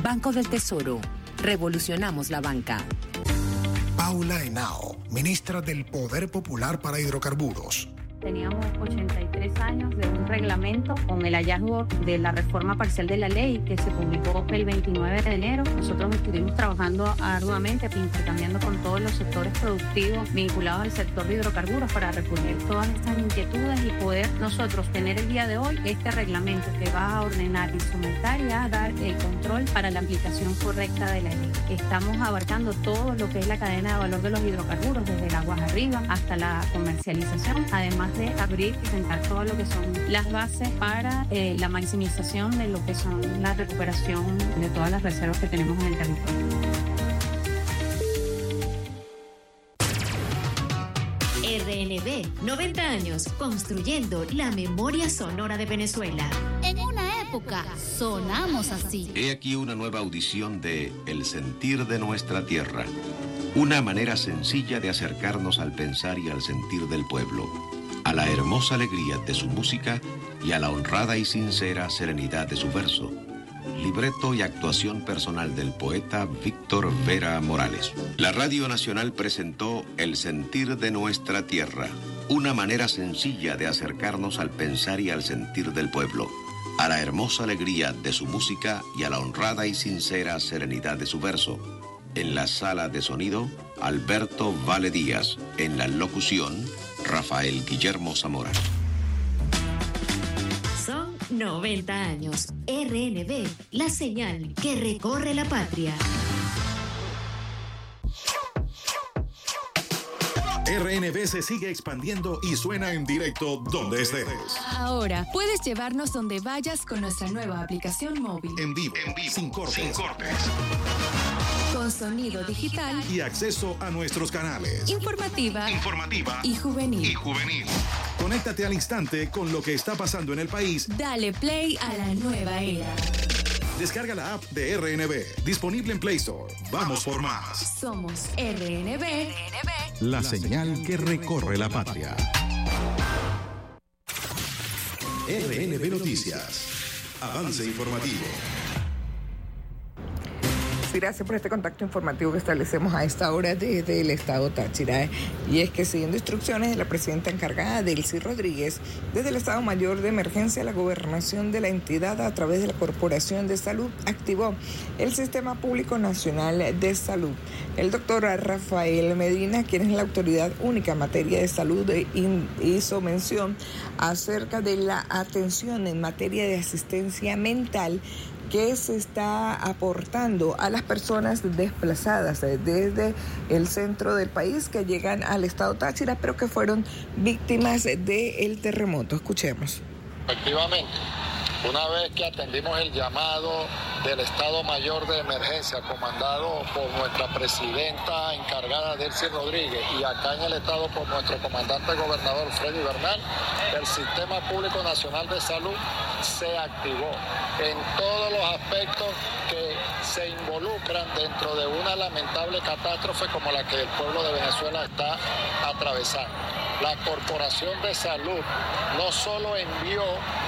Banco del Tesoro. Revolucionamos la banca. Paula Henao, ministra del Poder Popular para Hidrocarburos. Teníamos 83 años de un reglamento con el hallazgo de la reforma parcial de la ley que se publicó el 29 de enero. Nosotros estuvimos trabajando arduamente, intercambiando con todos los sectores productivos vinculados al sector de hidrocarburos para recoger todas estas inquietudes y poder nosotros tener el día de hoy este reglamento que va a ordenar, instrumentar y a dar el control para la aplicación correcta de la ley. Estamos abarcando todo lo que es la cadena de valor de los hidrocarburos, desde el aguas arriba hasta la comercialización, además de abrir y sentar todo lo que son las bases para la maximización de lo que son la recuperación de todas las reservas que tenemos en el territorio. RNB, 90 años, construyendo la memoria sonora de Venezuela. En una época sonamos así. He aquí una nueva audición de El sentir de nuestra tierra. Una manera sencilla de acercarnos al pensar y al sentir del pueblo, a la hermosa alegría de su música y a la honrada y sincera serenidad de su verso. Libreto y actuación personal del poeta Víctor Vera Morales. La Radio Nacional presentó El sentir de nuestra tierra, una manera sencilla de acercarnos al pensar y al sentir del pueblo, a la hermosa alegría de su música y a la honrada y sincera serenidad de su verso. En la sala de sonido, Alberto Vale Díaz. En la locución, Rafael Guillermo Zamora. Son 90 años. RNB, la señal que recorre la patria. RNB se sigue expandiendo y suena en directo donde estés. Ahora puedes llevarnos donde vayas con nuestra nueva aplicación móvil. En vivo, sin cortes. Con sonido digital y acceso a nuestros canales. Informativa y juvenil. Conéctate al instante con lo que está pasando en el país. Dale play a la nueva era. Descarga la app de RNB, disponible en Play Store. Vamos por más. Somos RNB, la señal que recorre la patria. RNB Noticias. Avance informativo. Gracias por este contacto informativo que establecemos a esta hora desde el estado Táchira. Y es que siguiendo instrucciones de la presidenta encargada, Delcy Rodríguez, desde el Estado Mayor de Emergencia, la gobernación de la entidad a través de la Corporación de Salud activó el Sistema Público Nacional de Salud. El doctor Rafael Medina, quien es la autoridad única en materia de salud, hizo mención acerca de la atención en materia de asistencia mental que se está aportando a las personas desplazadas desde el centro del país que llegan al estado Táchira, pero que fueron víctimas del terremoto. Escuchemos. Efectivamente, una vez que atendimos el llamado del Estado Mayor de Emergencia, comandado por nuestra presidenta encargada, Delcy Rodríguez, y acá en el Estado por nuestro comandante gobernador, Freddy Bernal, el Sistema Público Nacional de Salud se activó en todos los aspectos que se involucran dentro de una lamentable catástrofe como la que el pueblo de Venezuela está atravesando. La Corporación de Salud no solo envió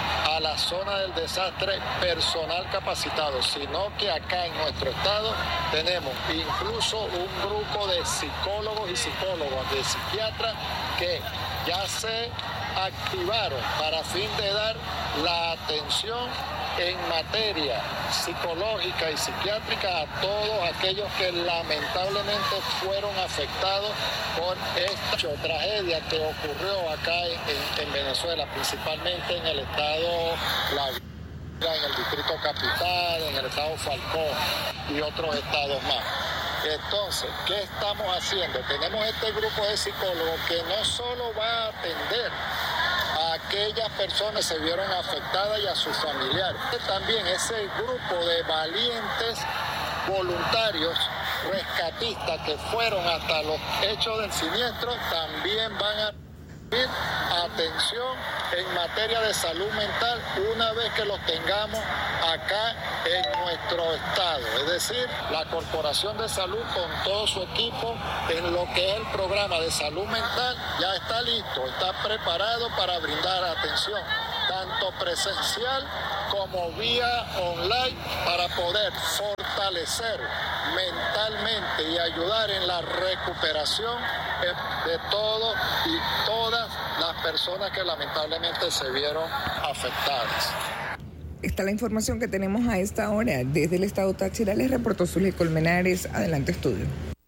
a la zona del desastre personal capacitado, sino que acá en nuestro estado tenemos incluso un grupo de psicólogos y psicólogas, de psiquiatras que ya se activaron para fin de dar la atención en materia psicológica y psiquiátrica a todos aquellos que lamentablemente fueron afectados por esta tragedia que ocurrió acá en Venezuela, principalmente en el estado La Guaira, en el distrito Capital, en el estado Falcón y otros estados más. Entonces, ¿qué estamos haciendo? Tenemos este grupo de psicólogos que no solo va a atender a aquellas personas que se vieron afectadas y a sus familiares. También ese grupo de valientes voluntarios rescatistas que fueron hasta los hechos del siniestro también van a recibir atención en materia de salud mental una vez que los tengamos acá en nuestro estado. Es decir, la Corporación de Salud con todo su equipo en lo que es el programa de salud mental ya está listo, está preparado para brindar atención, tanto presencial como vía online, para poder fortalecer fortalecer mentalmente y ayudar en la recuperación de todo y todas las personas que lamentablemente se vieron afectadas. Esta es la información que tenemos a esta hora. Desde el estado Táchira les reportó Zully Colmenares. Adelante, estudio.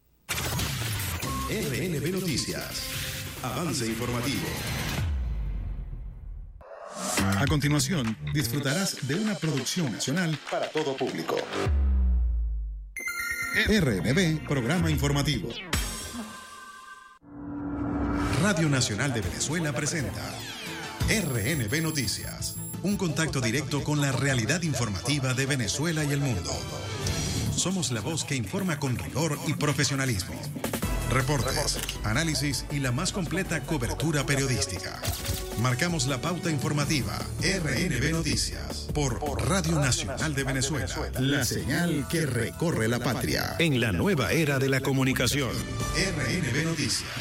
RNB Noticias. Avance informativo. A continuación, disfrutarás de una producción nacional para todo público. RNB, programa informativo. Radio Nacional de Venezuela presenta RNB Noticias, un contacto directo con la realidad informativa de Venezuela y el mundo. Somos la voz que informa con rigor y profesionalismo. Reportes, análisis y la más completa cobertura periodística. Marcamos la pauta informativa. RNB Noticias por Radio Nacional de Venezuela. La señal que recorre la patria. En la nueva era de la comunicación. RNB Noticias.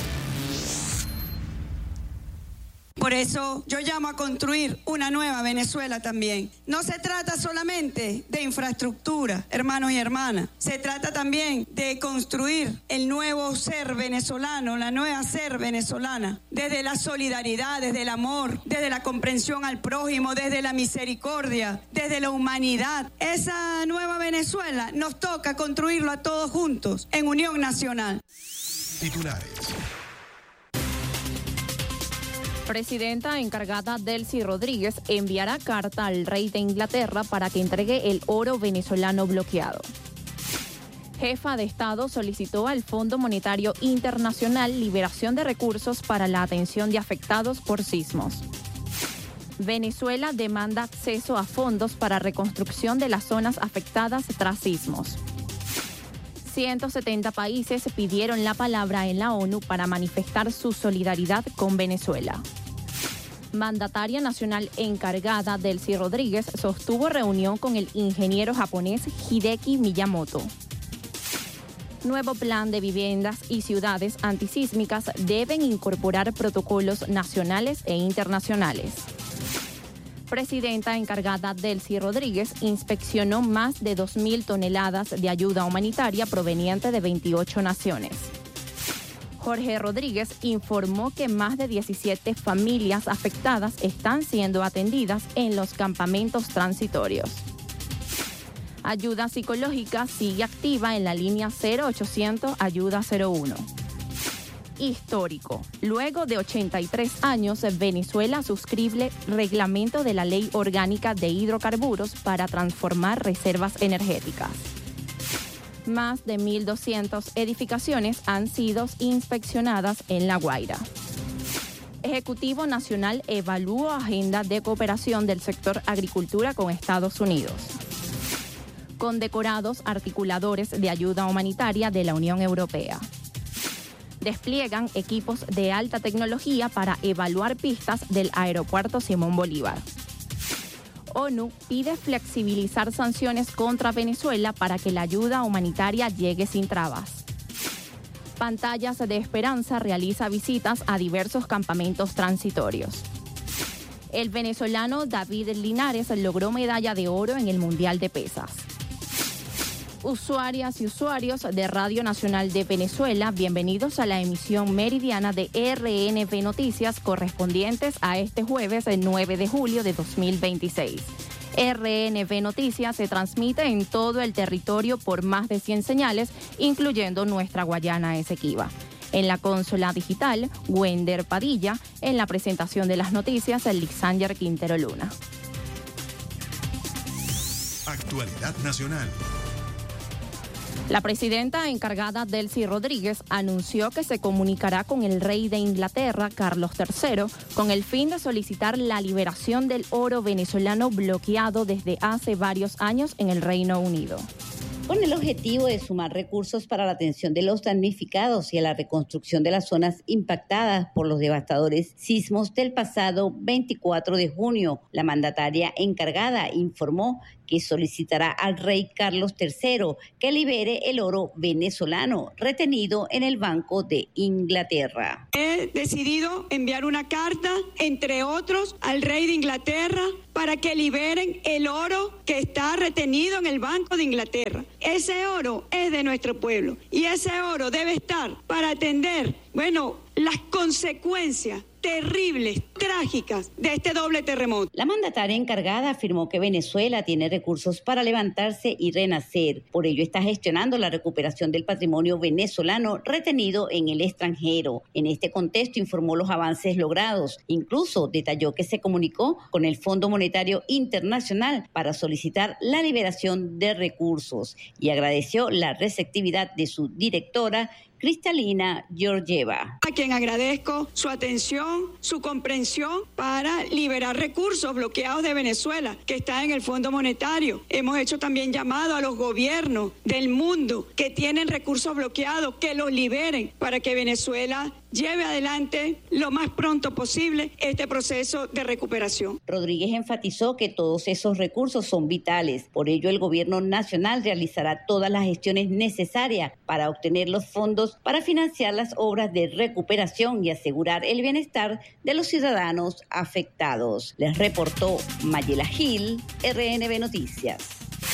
Por eso yo llamo a construir una nueva Venezuela también. No se trata solamente de infraestructura, hermanos y hermanas. Se trata también de construir el nuevo ser venezolano, la nueva ser venezolana. Desde la solidaridad, desde el amor, desde la comprensión al prójimo, desde la misericordia, desde la humanidad. Esa nueva Venezuela nos toca construirlo a todos juntos, en unión nacional. Titulares. Presidenta encargada Delcy Rodríguez enviará carta al rey de Inglaterra para que entregue el oro venezolano bloqueado. Jefa de Estado solicitó al Fondo Monetario Internacional liberación de recursos para la atención de afectados por sismos. Venezuela demanda acceso a fondos para reconstrucción de las zonas afectadas tras sismos. 170 países pidieron la palabra en la ONU para manifestar su solidaridad con Venezuela. Mandataria nacional encargada Delcy Rodríguez sostuvo reunión con el ingeniero japonés Hideki Miyamoto. Nuevo plan de viviendas y ciudades antisísmicas deben incorporar protocolos nacionales e internacionales. Presidenta encargada Delcy Rodríguez inspeccionó más de 2.000 toneladas de ayuda humanitaria proveniente de 28 naciones. Jorge Rodríguez informó que más de 17 familias afectadas están siendo atendidas en los campamentos transitorios. Ayuda psicológica sigue activa en la línea 0800 Ayuda 01. Histórico. Luego de 83 años, Venezuela suscribe reglamento de la Ley Orgánica de Hidrocarburos para transformar reservas energéticas. Más de 1.200 edificaciones han sido inspeccionadas en La Guaira. Ejecutivo Nacional evalúa agenda de cooperación del sector agricultura con Estados Unidos. Condecorados articuladores de ayuda humanitaria de la Unión Europea. Despliegan equipos de alta tecnología para evaluar pistas del aeropuerto Simón Bolívar. ONU pide flexibilizar sanciones contra Venezuela para que la ayuda humanitaria llegue sin trabas. Pantallas de Esperanza realiza visitas a diversos campamentos transitorios. El venezolano David Linares logró medalla de oro en el Mundial de Pesas. Usuarias y usuarios de Radio Nacional de Venezuela, bienvenidos a la emisión meridiana de RNB Noticias correspondientes a este jueves, el 9 de julio de 2026. RNB Noticias se transmite en todo el territorio por más de 100 señales, incluyendo nuestra Guayana Esequiba. En la consola digital, Wender Padilla. En la presentación de las noticias, Alexander Quintero Luna. Actualidad nacional. La presidenta encargada Delcy Rodríguez anunció que se comunicará con el rey de Inglaterra, Carlos III, con el fin de solicitar la liberación del oro venezolano bloqueado desde hace varios años en el Reino Unido. Con el objetivo de sumar recursos para la atención de los damnificados y a la reconstrucción de las zonas impactadas por los devastadores sismos del pasado 24 de junio, la mandataria encargada informó que solicitará al rey Carlos III que libere el oro venezolano retenido en el Banco de Inglaterra. He decidido enviar una carta, entre otros, al rey de Inglaterra para que liberen el oro que está retenido en el Banco de Inglaterra. Ese oro es de nuestro pueblo y ese oro debe estar para atender, las consecuencias terribles, trágicas de este doble terremoto. La mandataria encargada afirmó que Venezuela tiene recursos para levantarse y renacer. Por ello está gestionando la recuperación del patrimonio venezolano retenido en el extranjero. En este contexto informó los avances logrados. Incluso detalló que se comunicó con el Fondo Monetario Internacional para solicitar la liberación de recursos y agradeció la receptividad de su directora, Cristalina Georgieva. A quien agradezco su atención, su comprensión para liberar recursos bloqueados de Venezuela, que está en el Fondo Monetario. Hemos hecho también llamado a los gobiernos del mundo que tienen recursos bloqueados, que los liberen para que Venezuela lleve adelante lo más pronto posible este proceso de recuperación. Rodríguez enfatizó que todos esos recursos son vitales. Por ello, el gobierno nacional realizará todas las gestiones necesarias para obtener los fondos para financiar las obras de recuperación y asegurar el bienestar de los ciudadanos afectados. Les reportó Mayela Gil, RNB Noticias.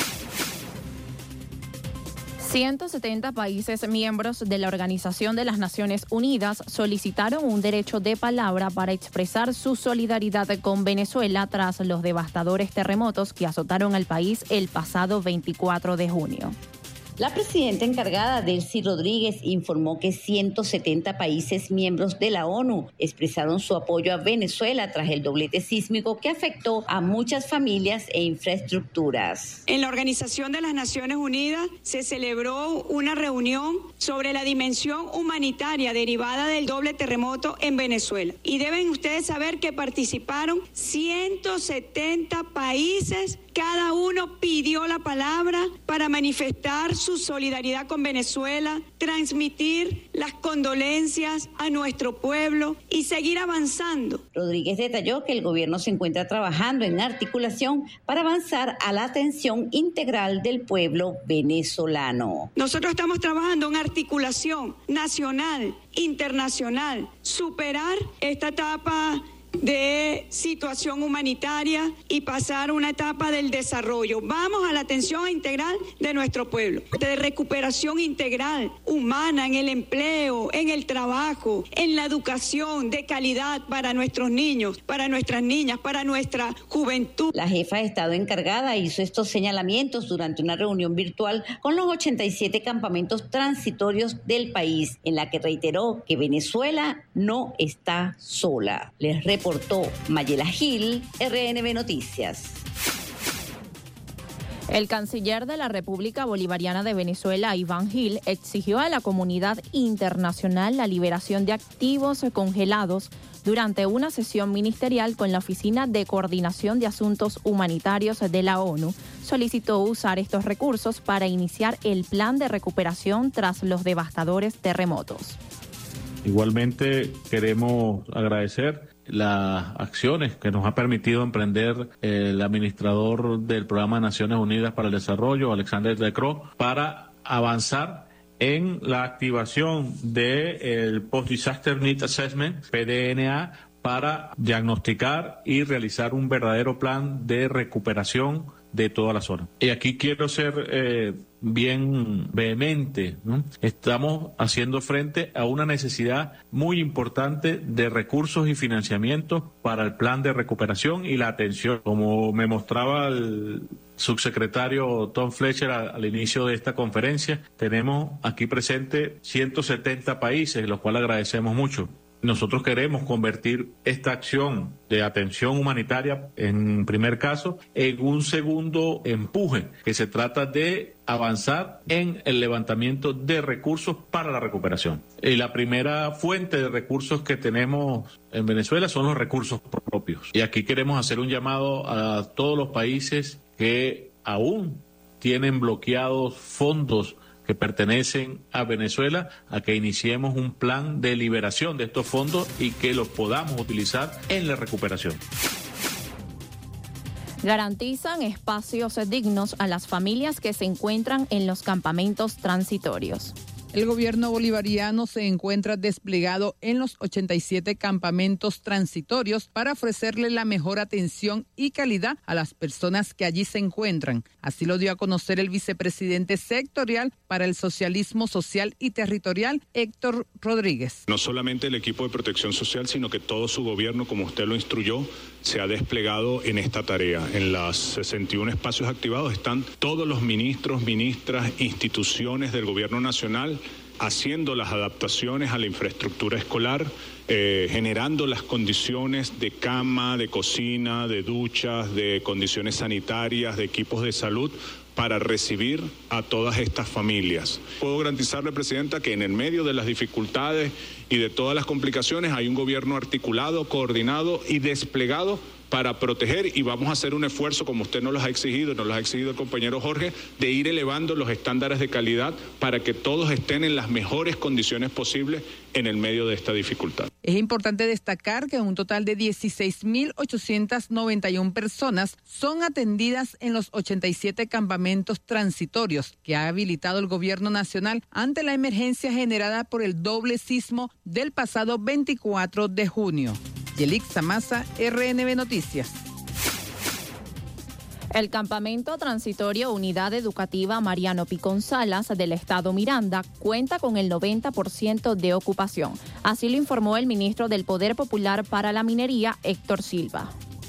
170 países miembros de la Organización de las Naciones Unidas solicitaron un derecho de palabra para expresar su solidaridad con Venezuela tras los devastadores terremotos que azotaron al país el pasado 24 de junio. La presidenta encargada, Delcy Rodríguez, informó que 170 países miembros de la ONU expresaron su apoyo a Venezuela tras el doblete sísmico que afectó a muchas familias e infraestructuras. En la Organización de las Naciones Unidas se celebró una reunión sobre la dimensión humanitaria derivada del doble terremoto en Venezuela. Y deben ustedes saber que participaron 170 países. Cada uno pidió la palabra para manifestar su solidaridad con Venezuela, transmitir las condolencias a nuestro pueblo y seguir avanzando. Rodríguez detalló que el gobierno se encuentra trabajando en articulación para avanzar a la atención integral del pueblo venezolano. Nosotros estamos trabajando en articulación nacional, internacional, superar esta etapa de situación humanitaria y pasar a una etapa del desarrollo. Vamos a la atención integral de nuestro pueblo, de recuperación integral, humana, en el empleo, en el trabajo, en la educación de calidad para nuestros niños, para nuestras niñas, para nuestra juventud. La jefa de Estado encargada hizo estos señalamientos durante una reunión virtual con los 87 campamentos transitorios del país, en la que reiteró que Venezuela no está sola. Les reportó Mayela Gil, RNB Noticias. El canciller de la República Bolivariana de Venezuela, Iván Gil, exigió a la comunidad internacional la liberación de activos congelados durante una sesión ministerial con la Oficina de Coordinación de Asuntos Humanitarios de la ONU. Solicitó usar estos recursos para iniciar el plan de recuperación tras los devastadores terremotos. Igualmente queremos agradecer las acciones que nos ha permitido emprender el administrador del Programa de Naciones Unidas para el Desarrollo, Alexander De Croo, para avanzar en la activación del Post-Disaster Need Assessment, PDNA, para diagnosticar y realizar un verdadero plan de recuperación de toda la zona. Y aquí quiero ser bien vehemente, ¿no? Estamos haciendo frente a una necesidad muy importante de recursos y financiamientos para el plan de recuperación y la atención. Como me mostraba el subsecretario Tom Fletcher al inicio de esta conferencia, tenemos aquí presente 170 países, los cuales agradecemos mucho. Nosotros queremos convertir esta acción de atención humanitaria, en primer caso, en un segundo empuje, que se trata de avanzar en el levantamiento de recursos para la recuperación. Y la primera fuente de recursos que tenemos en Venezuela son los recursos propios. Y aquí queremos hacer un llamado a todos los países que aún tienen bloqueados fondos que pertenecen a Venezuela, a que iniciemos un plan de liberación de estos fondos y que los podamos utilizar en la recuperación. Garantizan espacios dignos a las familias que se encuentran en los campamentos transitorios. El gobierno bolivariano se encuentra desplegado en los 87 campamentos transitorios para ofrecerle la mejor atención y calidad a las personas que allí se encuentran. Así lo dio a conocer el vicepresidente sectorial para el socialismo social y territorial, Héctor Rodríguez. No solamente el equipo de protección social, sino que todo su gobierno, como usted lo instruyó, se ha desplegado en esta tarea. En los 61 espacios activados están todos los ministros, ministras, instituciones del gobierno nacional haciendo las adaptaciones a la infraestructura escolar, generando las condiciones de cama, de cocina, de duchas, de condiciones sanitarias, de equipos de salud para recibir a todas estas familias. Puedo garantizarle, Presidenta, que en el medio de las dificultades y de todas las complicaciones hay un gobierno articulado, coordinado y desplegado para proteger, y vamos a hacer un esfuerzo, como usted nos lo ha exigido el compañero Jorge, de ir elevando los estándares de calidad para que todos estén en las mejores condiciones posibles en el medio de esta dificultad. Es importante destacar que un total de 16.891 personas son atendidas en los 87 campamentos transitorios que ha habilitado el gobierno nacional ante la emergencia generada por el doble sismo del pasado 24 de junio. Yelix Maza, RNB Noticias. El campamento transitorio Unidad Educativa Mariano Picón Salas del Estado Miranda cuenta con el 90% de ocupación. Así lo informó el ministro del Poder Popular para la Minería, Héctor Silva.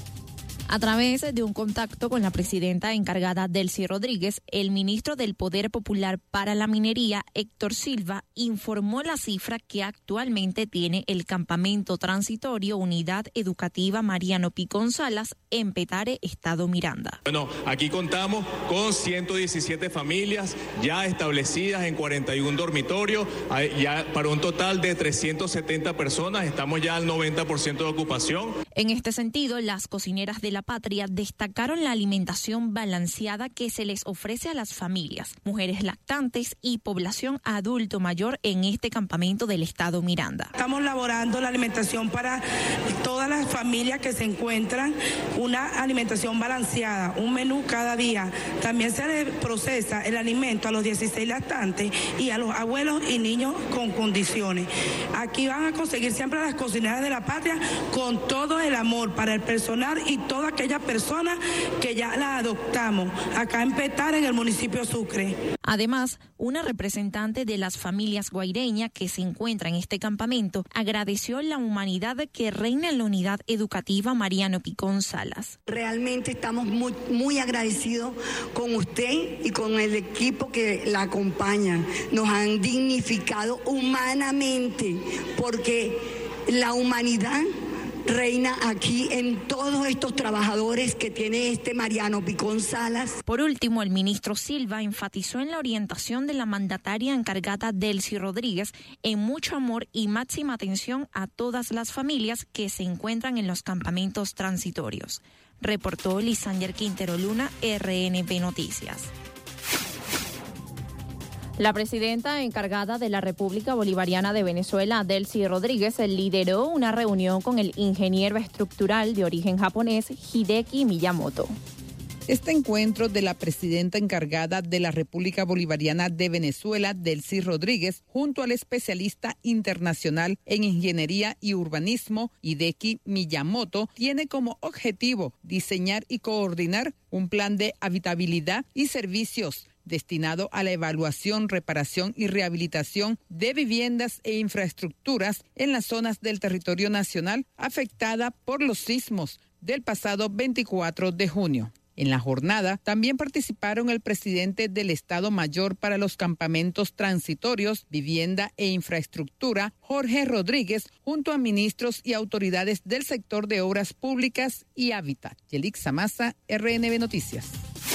A través de un contacto con la presidenta encargada, Delcy Rodríguez, el ministro del Poder Popular para la Minería, Héctor Silva, informó la cifra que actualmente tiene el campamento transitorio Unidad Educativa Mariano Picón Salas en Petare, Estado Miranda. Bueno, aquí contamos con 117 familias ya establecidas en 41 dormitorios, ya para un total de 370 personas, estamos ya al 90% de ocupación. En este sentido, las cocineras de la patria destacaron la alimentación balanceada que se les ofrece a las familias, mujeres lactantes y población adulto mayor en este campamento del Estado Miranda. Estamos elaborando la alimentación para todas las familias que se encuentran, una alimentación balanceada, un menú cada día. También se les procesa el alimento a los 16 lactantes y a los abuelos y niños con condiciones. Aquí van a conseguir siempre las cocineras de la patria con todo el amor para el personal y toda aquella persona que ya la adoptamos acá en Petare, en el municipio de Sucre. Además, una representante de las familias guaireñas que se encuentra en este campamento agradeció la humanidad que reina en la Unidad Educativa Mariano Picón Salas. Realmente estamos muy agradecidos con usted y con el equipo que la acompañan. Nos han dignificado humanamente porque la humanidad reina aquí en todos estos trabajadores que tiene este Mariano Picón Salas. Por último, el ministro Silva enfatizó en la orientación de la mandataria encargada Delcy Rodríguez en mucho amor y máxima atención a todas las familias que se encuentran en los campamentos transitorios. Reportó Lisander Quintero Luna, RNB Noticias. La presidenta encargada de la República Bolivariana de Venezuela, Delcy Rodríguez, lideró una reunión con el ingeniero estructural de origen japonés Hideki Miyamoto. Este encuentro de la presidenta encargada de la República Bolivariana de Venezuela, Delcy Rodríguez, junto al especialista internacional en ingeniería y urbanismo, Hideki Miyamoto, tiene como objetivo diseñar y coordinar un plan de habitabilidad y servicios destinado a la evaluación, reparación y rehabilitación de viviendas e infraestructuras en las zonas del territorio nacional afectada por los sismos del pasado 24 de junio. En la jornada también participaron el presidente del Estado Mayor para los Campamentos Transitorios, Vivienda e Infraestructura, Jorge Rodríguez, junto a ministros y autoridades del sector de Obras Públicas y Hábitat. Yelix Maza, RNB Noticias.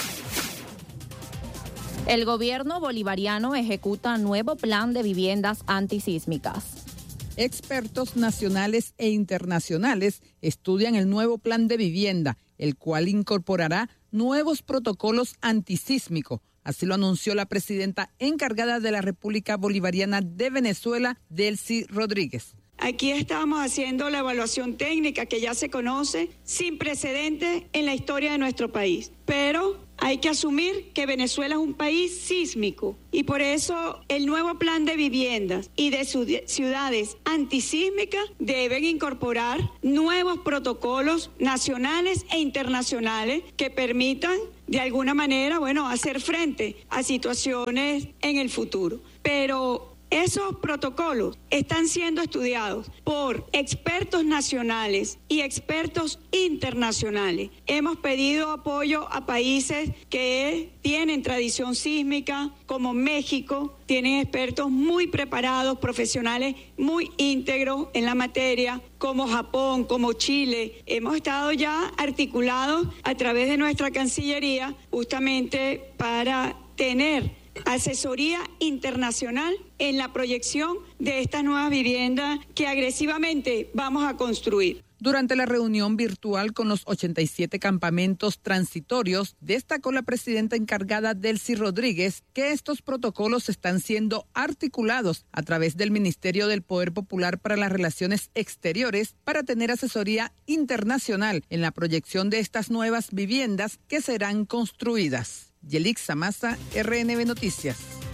El gobierno bolivariano ejecuta nuevo plan de viviendas antisísmicas. Expertos nacionales e internacionales estudian el nuevo plan de vivienda, el cual incorporará nuevos protocolos antisísmicos. Así lo anunció la presidenta encargada de la República Bolivariana de Venezuela, Delcy Rodríguez. Aquí estamos haciendo la evaluación técnica que ya se conoce, sin precedentes en la historia de nuestro país. Pero hay que asumir que Venezuela es un país sísmico y por eso el nuevo plan de viviendas y de ciudades antisísmicas deben incorporar nuevos protocolos nacionales e internacionales que permitan de alguna manera, hacer frente a situaciones en el futuro. Pero esos protocolos están siendo estudiados por expertos nacionales y expertos internacionales. Hemos pedido apoyo a países que tienen tradición sísmica, como México, tienen expertos muy preparados, profesionales muy íntegros en la materia, como Japón, como Chile. Hemos estado ya articulados a través de nuestra Cancillería justamente para tener asesoría internacional en la proyección de estas nuevas viviendas que agresivamente vamos a construir. Durante la reunión virtual con los 87 campamentos transitorios, destacó la presidenta encargada Delcy Rodríguez que estos protocolos están siendo articulados a través del Ministerio del Poder Popular para las Relaciones Exteriores para tener asesoría internacional en la proyección de estas nuevas viviendas que serán construidas. Yelixa Maza, RNB Noticias.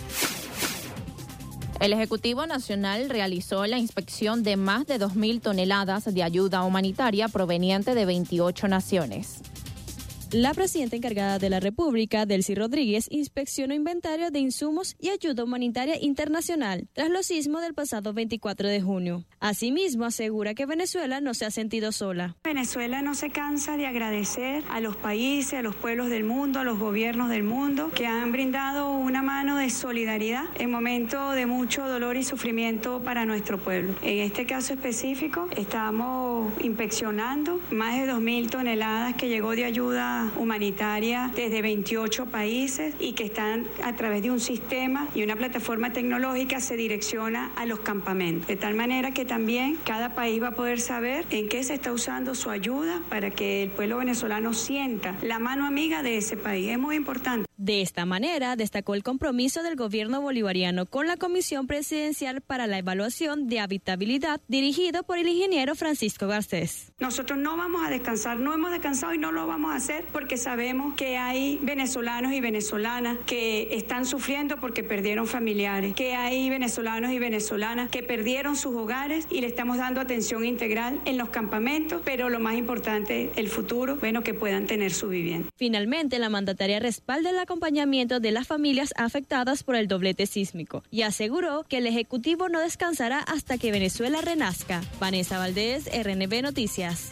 El Ejecutivo Nacional realizó la inspección de más de 2.000 toneladas de ayuda humanitaria proveniente de 28 naciones. La presidenta encargada de la República, Delcy Rodríguez, inspeccionó inventario de insumos y ayuda humanitaria internacional tras los sismos del pasado 24 de junio. Asimismo, asegura que Venezuela no se ha sentido sola. Venezuela no se cansa de agradecer a los países, a los pueblos del mundo, a los gobiernos del mundo que han brindado una mano de solidaridad en momentos de mucho dolor y sufrimiento para nuestro pueblo. En este caso específico, estamos inspeccionando más de 2.000 toneladas que llegó de ayuda humanitaria desde 28 países y que están a través de un sistema y una plataforma tecnológica se direcciona a los campamentos. De tal manera que también cada país va a poder saber en qué se está usando su ayuda para que el pueblo venezolano sienta la mano amiga de ese país. Es muy importante. De esta manera, destacó el compromiso del gobierno bolivariano con la Comisión Presidencial para la Evaluación de Habitabilidad, dirigido por el ingeniero Francisco Garcés. Nosotros no vamos a descansar, no hemos descansado y no lo vamos a hacer porque sabemos que hay venezolanos y venezolanas que están sufriendo porque perdieron familiares, que hay venezolanos y venezolanas que perdieron sus hogares y le estamos dando atención integral en los campamentos, pero lo más importante, el futuro, que puedan tener su vivienda. Finalmente, la mandataria respalda el acompañamiento de las familias afectadas por el doblete sísmico y aseguró que el Ejecutivo no descansará hasta que Venezuela renazca. Vanessa Valdés, RNB Noticias.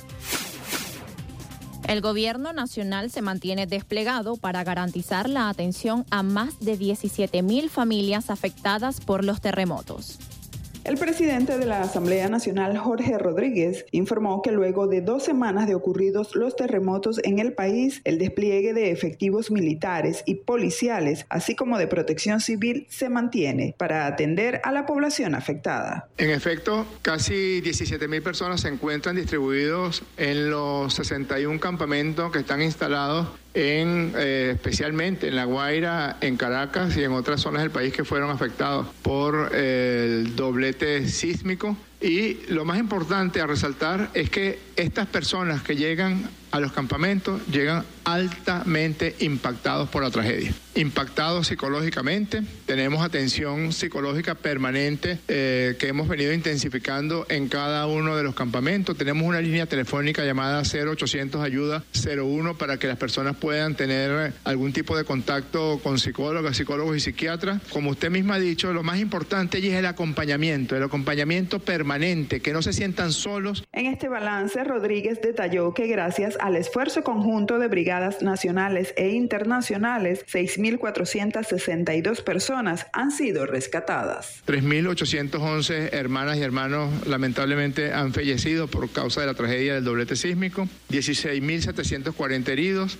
El gobierno nacional se mantiene desplegado para garantizar la atención a más de 17.000 familias afectadas por los terremotos. El presidente de la Asamblea Nacional, Jorge Rodríguez, informó que luego de 2 semanas de ocurridos los terremotos en el país, el despliegue de efectivos militares y policiales, así como de protección civil, se mantiene para atender a la población afectada. En efecto, casi 17.000 personas se encuentran distribuidos en los 61 campamentos que están instalados especialmente en La Guaira, en Caracas y en otras zonas del país que fueron afectados por el doblete sísmico. Y lo más importante a resaltar es que estas personas que llegan a los campamentos llegan altamente impactados por la tragedia, impactados psicológicamente. Tenemos atención psicológica permanente que hemos venido intensificando en cada uno de los campamentos. Tenemos una línea telefónica llamada 0800 Ayuda 01 para que las personas puedan tener algún tipo de contacto con psicólogos y psiquiatras. Como usted misma ha dicho, lo más importante allí es el acompañamiento permanente, que no se sientan solos. En este balance, Rodríguez detalló que gracias al esfuerzo conjunto de brigadas nacionales e internacionales, 6.462 personas han sido rescatadas. 3.811 hermanas y hermanos lamentablemente han fallecido por causa de la tragedia del doblete sísmico, 16.740 heridos,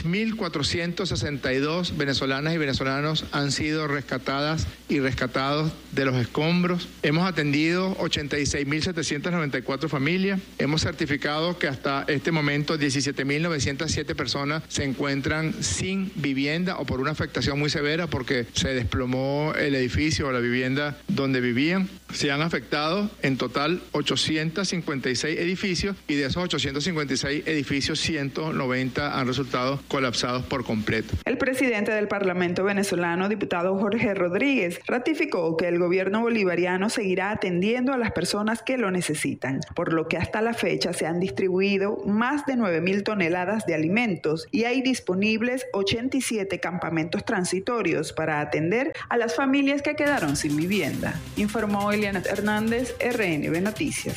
6.462 venezolanas y venezolanos han sido rescatadas y rescatados de los escombros. Hemos atendido 80 86.794 familias. Hemos certificado que hasta este momento 17.907 personas se encuentran sin vivienda o por una afectación muy severa porque se desplomó el edificio o la vivienda donde vivían. Se han afectado en total 856 edificios y de esos 856 edificios 190 han resultado colapsados por completo. El presidente del Parlamento venezolano, diputado Jorge Rodríguez, ratificó que el gobierno bolivariano seguirá atendiendo a las personas que lo necesitan, por lo que hasta la fecha se han distribuido más de 9.000 toneladas de alimentos y hay disponibles 87 campamentos transitorios para atender a las familias que quedaron sin vivienda, informó Eliana Hernández, RNB Noticias.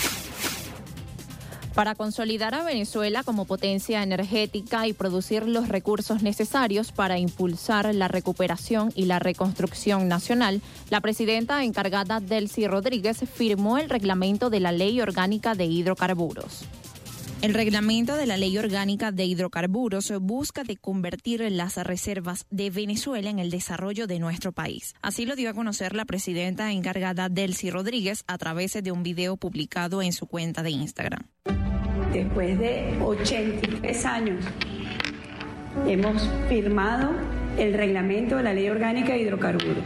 Para consolidar a Venezuela como potencia energética y producir los recursos necesarios para impulsar la recuperación y la reconstrucción nacional, la presidenta encargada Delcy Rodríguez firmó el reglamento de la Ley Orgánica de Hidrocarburos. El reglamento de la Ley Orgánica de Hidrocarburos busca de convertir las reservas de Venezuela en el desarrollo de nuestro país. Así lo dio a conocer la presidenta encargada Delcy Rodríguez a través de un video publicado en su cuenta de Instagram. Después de 83 años hemos firmado el reglamento de la Ley Orgánica de Hidrocarburos.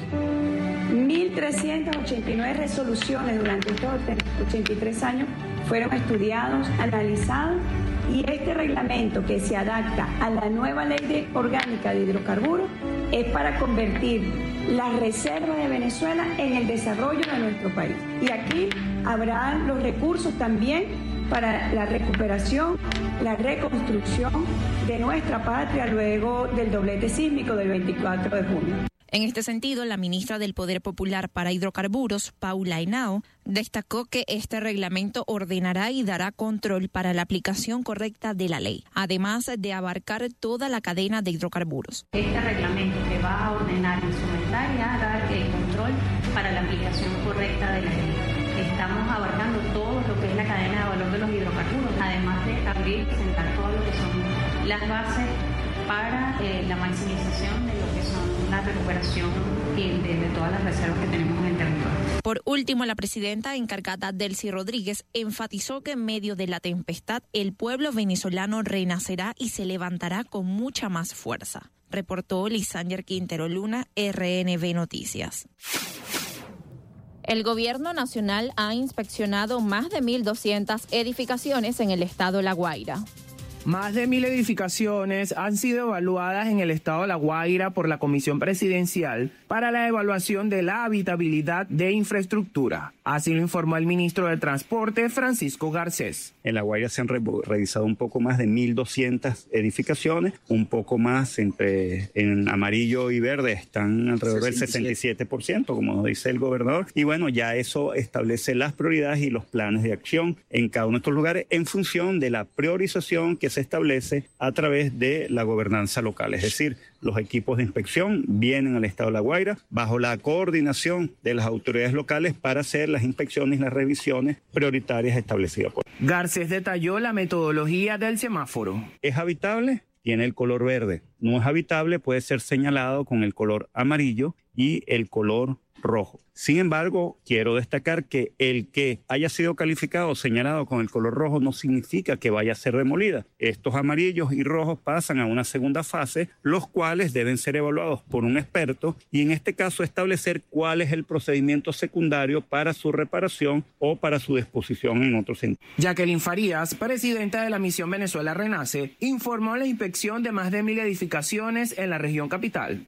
1.389 resoluciones durante estos 83 años fueron estudiados, analizados, y este reglamento que se adapta a la nueva Ley Orgánica de Hidrocarburos es para convertir las reservas de Venezuela en el desarrollo de nuestro país. Y aquí habrá los recursos también para la recuperación, la reconstrucción de nuestra patria luego del doblete sísmico del 24 de junio. En este sentido, la ministra del Poder Popular para Hidrocarburos, Paula Henao, destacó que este reglamento ordenará y dará control para la aplicación correcta de la ley, además de abarcar toda la cadena de hidrocarburos. Este reglamento que va a ordenar, instrumentar y a dar el control para la aplicación correcta de la ley. Estamos abarcando todo lo que es la cadena de valor de los hidrocarburos, además de abrir y sentar todo lo que son las bases para la maximización de lo que son la recuperación de todas las reservas que tenemos en el territorio. Por último, la presidenta encargada Delcy Rodríguez enfatizó que en medio de la tempestad el pueblo venezolano renacerá y se levantará con mucha más fuerza. Reportó Lisander Quintero Luna, RNB Noticias. El gobierno nacional ha inspeccionado más de 1.200 edificaciones en el estado La Guaira. Más de 1.000 edificaciones han sido evaluadas en el estado de La Guaira por la Comisión Presidencial para la evaluación de la habitabilidad de infraestructura. Así lo informó el ministro del Transporte, Francisco Garcés. En La Guaira se han revisado un poco más de 1.200 edificaciones, un poco más en amarillo y verde están alrededor del 67%, como dice el gobernador. Y bueno, ya eso establece las prioridades y los planes de acción en cada uno de estos lugares en función de la priorización que se establece a través de la gobernanza local. Es decir, los equipos de inspección vienen al estado de La Guaira bajo la coordinación de las autoridades locales para hacer las inspecciones y las revisiones prioritarias establecidas por. Garcés detalló la metodología del semáforo. ¿Es habitable? Tiene el color verde. No es habitable, puede ser señalado con el color amarillo y el color rojo. Sin embargo, quiero destacar que el que haya sido calificado o señalado con el color rojo no significa que vaya a ser demolida. Estos amarillos y rojos pasan a una segunda fase, los cuales deben ser evaluados por un experto y en este caso establecer cuál es el procedimiento secundario para su reparación o para su disposición en otro sentido. Jacqueline Farías, presidenta de la Misión Venezuela Renace, informó la inspección de más de 1.000 edificaciones en la región capital.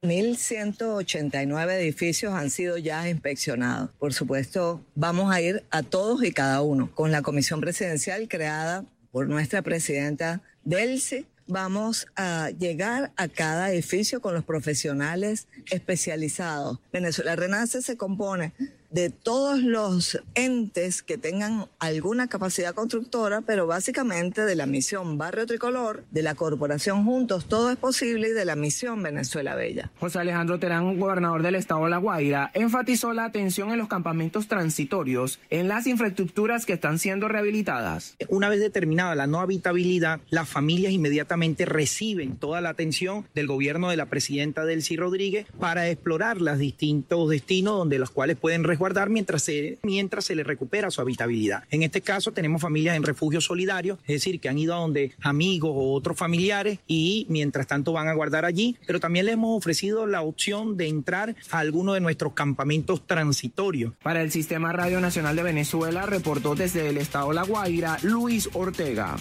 1.189 edificios han sido ya inspeccionados. Por supuesto, vamos a ir a todos y cada uno. Con la comisión presidencial creada por nuestra presidenta Delcy, vamos a llegar a cada edificio con los profesionales especializados. Venezuela Renace se compone de todos los entes que tengan alguna capacidad constructora, pero básicamente de la misión Barrio Tricolor, de la Corporación Juntos Todo es Posible y de la misión Venezuela Bella. José Alejandro Terán, gobernador del estado de La Guaira, enfatizó la atención en los campamentos transitorios, en las infraestructuras que están siendo rehabilitadas. Una vez determinada la no habitabilidad, las familias inmediatamente reciben toda la atención del gobierno de la presidenta Delcy Rodríguez para explorar los distintos destinos donde los cuales pueden resguardar resguardar mientras se le recupera su habitabilidad. En este caso tenemos familias en refugios solidarios, es decir, que han ido a donde amigos o otros familiares y mientras tanto van a guardar allí, pero también les hemos ofrecido la opción de entrar a alguno de nuestros campamentos transitorios. Para el Sistema Radio Nacional de Venezuela, reportó desde el estado La Guaira, Luis Ortega.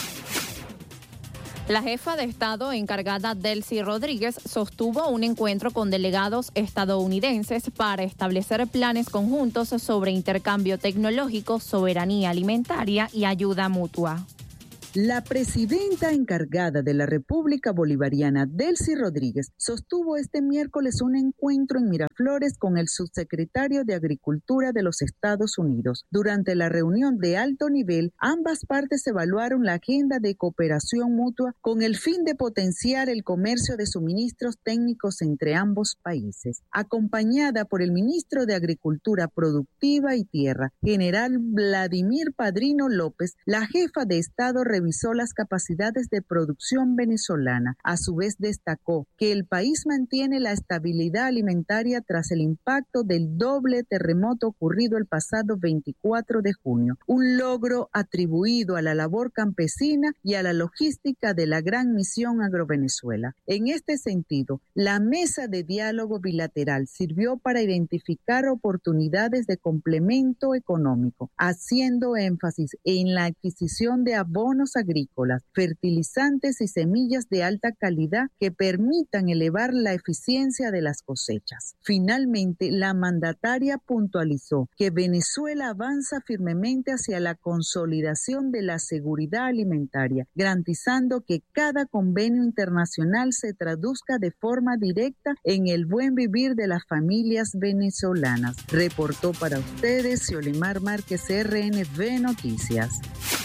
La jefa de Estado encargada, Delcy Rodríguez, sostuvo un encuentro con delegados estadounidenses para establecer planes conjuntos sobre intercambio tecnológico, soberanía alimentaria y ayuda mutua. La presidenta encargada de la República Bolivariana, Delcy Rodríguez, sostuvo este miércoles un encuentro en Miraflores con el subsecretario de Agricultura de los Estados Unidos. Durante la reunión de alto nivel, ambas partes evaluaron la agenda de cooperación mutua con el fin de potenciar el comercio de suministros técnicos entre ambos países. Acompañada por el ministro de Agricultura Productiva y Tierra, general Vladimir Padrino López, la jefa de Estado revisó las capacidades de producción venezolana. A su vez destacó que el país mantiene la estabilidad alimentaria tras el impacto del doble terremoto ocurrido el pasado 24 de junio, un logro atribuido a la labor campesina y a la logística de la Gran Misión Agrovenezuela. En este sentido, la mesa de diálogo bilateral sirvió para identificar oportunidades de complemento económico, haciendo énfasis en la adquisición de abonos agrícolas, fertilizantes y semillas de alta calidad que permitan elevar la eficiencia de las cosechas. Finalmente, la mandataria puntualizó que Venezuela avanza firmemente hacia la consolidación de la seguridad alimentaria, garantizando que cada convenio internacional se traduzca de forma directa en el buen vivir de las familias venezolanas. Reportó para ustedes Xiolimar Márquez, RNV Noticias.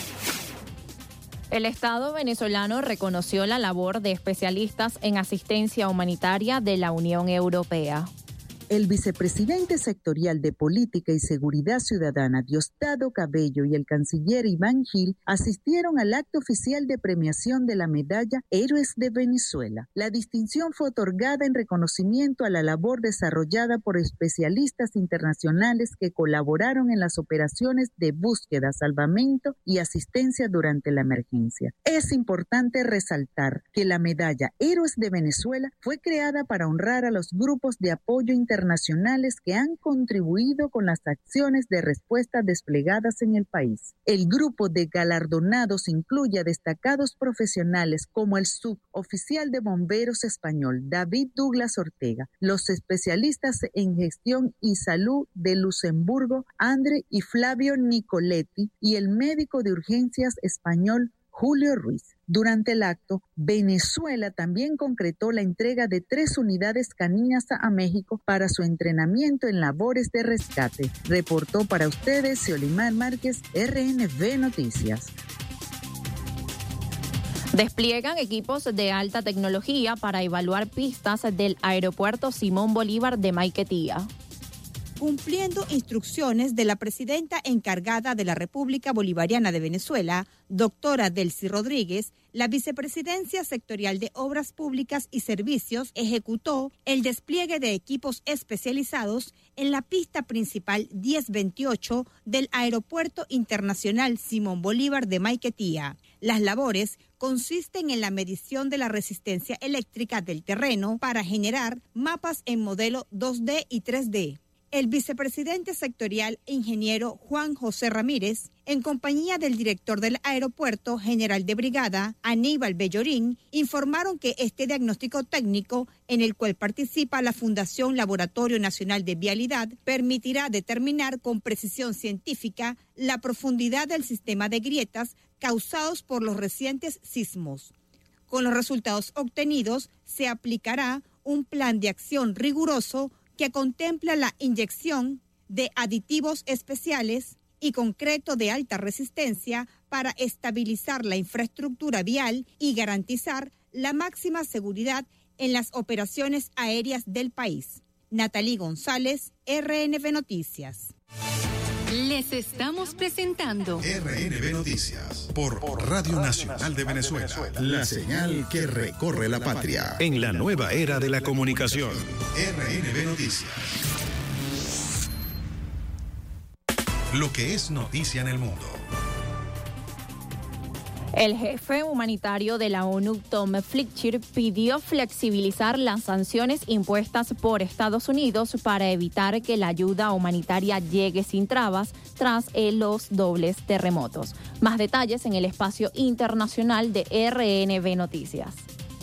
El Estado venezolano reconoció la labor de especialistas en asistencia humanitaria de la Unión Europea. El vicepresidente sectorial de Política y Seguridad Ciudadana, Diosdado Cabello, y el canciller Iván Gil asistieron al acto oficial de premiación de la medalla Héroes de Venezuela. La distinción fue otorgada en reconocimiento a la labor desarrollada por especialistas internacionales que colaboraron en las operaciones de búsqueda, salvamento y asistencia durante la emergencia. Es importante resaltar que la medalla Héroes de Venezuela fue creada para honrar a los grupos de apoyo internacionales que han contribuido con las acciones de respuesta desplegadas en el país. El grupo de galardonados incluye a destacados profesionales como el suboficial de bomberos español David Douglas Ortega, los especialistas en gestión y salud de Luxemburgo André y Flavio Nicoletti y el médico de urgencias español Julio Ruiz. Durante el acto, Venezuela también concretó la entrega de 3 unidades caninas a México para su entrenamiento en labores de rescate. Reportó para ustedes Xiolimar Márquez, RNV Noticias. Despliegan equipos de alta tecnología para evaluar pistas del aeropuerto Simón Bolívar de Maiquetía. Cumpliendo instrucciones de la presidenta encargada de la República Bolivariana de Venezuela, doctora Delcy Rodríguez, la Vicepresidencia Sectorial de Obras Públicas y Servicios ejecutó el despliegue de equipos especializados en la pista principal 1028 del Aeropuerto Internacional Simón Bolívar de Maiquetía. Las labores consisten en la medición de la resistencia eléctrica del terreno para generar mapas en modelo 2D y 3D. El vicepresidente sectorial ingeniero Juan José Ramírez, en compañía del director del aeropuerto general de brigada Aníbal Bellorín, informaron que este diagnóstico técnico, en el cual participa la Fundación Laboratorio Nacional de Vialidad, permitirá determinar con precisión científica la profundidad del sistema de grietas causados por los recientes sismos. Con los resultados obtenidos, se aplicará un plan de acción riguroso que contempla la inyección de aditivos especiales y concreto de alta resistencia para estabilizar la infraestructura vial y garantizar la máxima seguridad en las operaciones aéreas del país. Natalie González, RNV Noticias. Les estamos presentando RNV Noticias por Radio Nacional de Venezuela, la señal que recorre la patria en la nueva era de la comunicación. RNV Noticias. Lo que es noticia en el mundo. El jefe humanitario de la ONU, Tom Fletcher, pidió flexibilizar las sanciones impuestas por Estados Unidos para evitar que la ayuda humanitaria llegue sin trabas tras los dobles terremotos. Más detalles en el espacio internacional de RNB Noticias.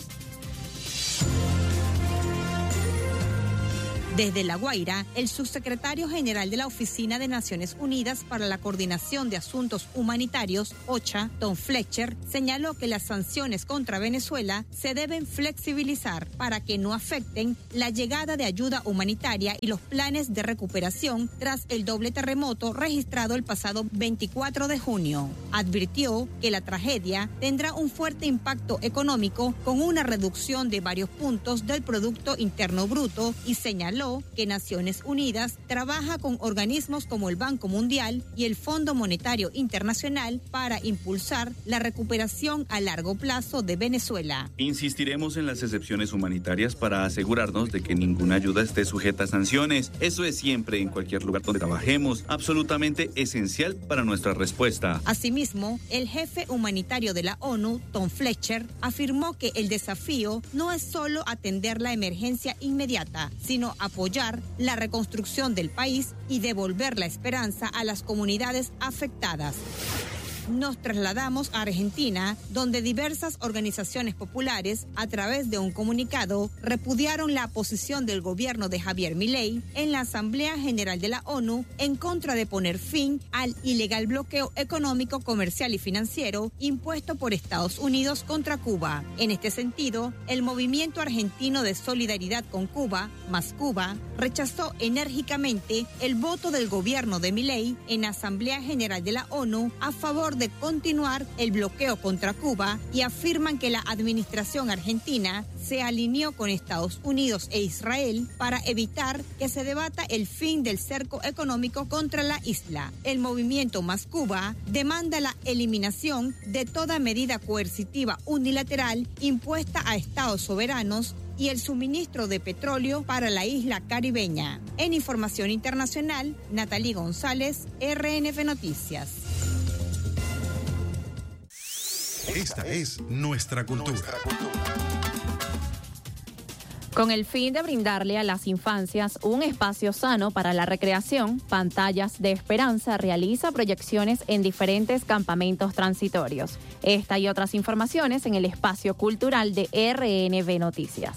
Desde La Guaira, el subsecretario general de la Oficina de Naciones Unidas para la Coordinación de Asuntos Humanitarios, OCHA, Tom Fletcher, señaló que las sanciones contra Venezuela se deben flexibilizar para que no afecten la llegada de ayuda humanitaria y los planes de recuperación tras el doble terremoto registrado el pasado 24 de junio. Advirtió que la tragedia tendrá un fuerte impacto económico con una reducción de varios puntos del Producto Interno Bruto y señaló que Naciones Unidas trabaja con organismos como el Banco Mundial y el Fondo Monetario Internacional para impulsar la recuperación a largo plazo de Venezuela. Insistiremos en las excepciones humanitarias para asegurarnos de que ninguna ayuda esté sujeta a sanciones. Eso es siempre, en cualquier lugar donde trabajemos, absolutamente esencial para nuestra respuesta. Asimismo, el jefe humanitario de la ONU, Tom Fletcher, afirmó que el desafío no es solo atender la emergencia inmediata, sino apoyar la reconstrucción del país y devolver la esperanza a las comunidades afectadas. Nos trasladamos a Argentina, donde diversas organizaciones populares, a través de un comunicado, repudiaron la posición del gobierno de Javier Milei en la Asamblea General de la ONU en contra de poner fin al ilegal bloqueo económico, comercial y financiero impuesto por Estados Unidos contra Cuba. En este sentido, el Movimiento Argentino de Solidaridad con Cuba, Más Cuba, rechazó enérgicamente el voto del gobierno de Milei en la Asamblea General de la ONU a favor de continuar el bloqueo contra Cuba y afirman que la administración argentina se alineó con Estados Unidos e Israel para evitar que se debata el fin del cerco económico contra la isla. El movimiento Más Cuba demanda la eliminación de toda medida coercitiva unilateral impuesta a estados soberanos y el suministro de petróleo para la isla caribeña. En información internacional, Natalie González, RNB Noticias. Esta es nuestra cultura. Con el fin de brindarle a las infancias un espacio sano para la recreación, Pantallas de Esperanza realiza proyecciones en diferentes campamentos transitorios. Esta y otras informaciones en el espacio cultural de RNB Noticias.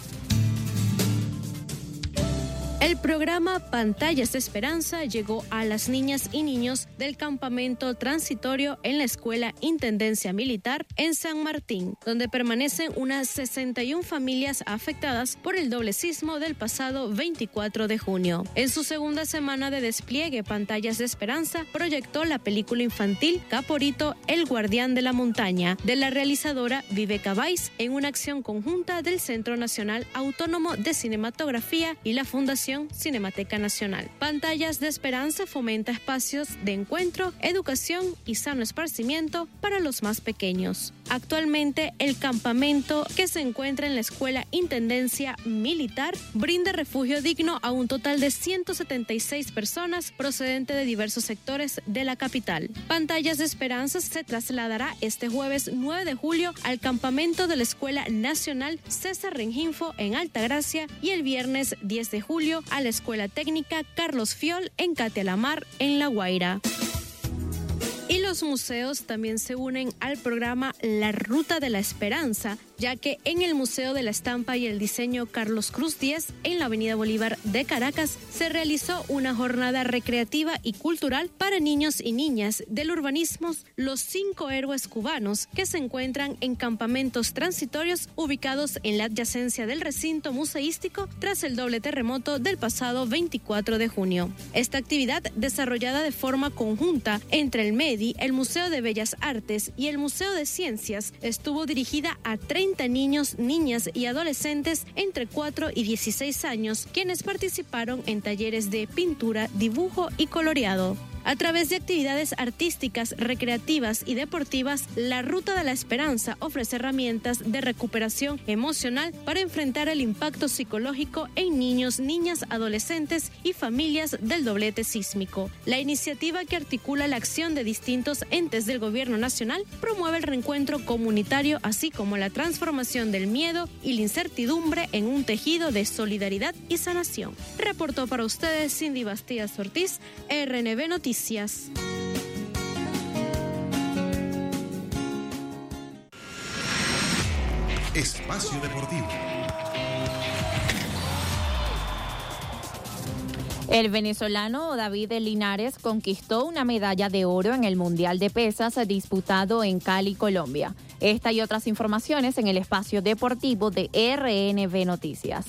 El programa Pantallas de Esperanza llegó a las niñas y niños del campamento transitorio en la Escuela Intendencia Militar en San Martín, donde permanecen unas 61 familias afectadas por el doble sismo del pasado 24 de junio. En su segunda semana de despliegue, Pantallas de Esperanza proyectó la película infantil Caporito, el guardián de la montaña, de la realizadora Viveca Valls, en una acción conjunta del Centro Nacional Autónomo de Cinematografía y la Fundación Cinemateca Nacional. Pantallas de Esperanza fomenta espacios de encuentro, educación y sano esparcimiento para los más pequeños. Actualmente, el campamento, que se encuentra en la Escuela Intendencia Militar, brinda refugio digno a un total de 176 personas procedentes de diversos sectores de la capital. Pantallas de Esperanza se trasladará este jueves 9 de julio al campamento de la Escuela Nacional César Rengifo en Altagracia y el viernes 10 de julio a la Escuela Técnica Carlos Fiol en Catelamar, en La Guaira. Y los museos también se unen al programa La Ruta de la Esperanza, ya que en el Museo de la Estampa y el Diseño Carlos Cruz 10, en la Avenida Bolívar de Caracas, se realizó una jornada recreativa y cultural para niños y niñas del urbanismo Los 5 Héroes Cubanos, que se encuentran en campamentos transitorios ubicados en la adyacencia del recinto museístico tras el doble terremoto del pasado 24 de junio. Esta actividad, desarrollada de forma conjunta entre el MEDI, el Museo de Bellas Artes y el Museo de Ciencias, estuvo dirigida a 30 niños, niñas y adolescentes entre 4 y 16 años, quienes participaron en talleres de pintura, dibujo y coloreado. A través de actividades artísticas, recreativas y deportivas, la Ruta de la Esperanza ofrece herramientas de recuperación emocional para enfrentar el impacto psicológico en niños, niñas, adolescentes y familias del doblete sísmico. La iniciativa, que articula la acción de distintos entes del gobierno nacional, promueve el reencuentro comunitario, así como la transformación del miedo y la incertidumbre en un tejido de solidaridad y sanación. Reportó para ustedes Cindy Bastías Ortiz, RNB Noticias. Espacio Deportivo. El venezolano David Linares conquistó una medalla de oro en el Mundial de Pesas disputado en Cali, Colombia. Esta y otras informaciones en el espacio deportivo de RNB Noticias.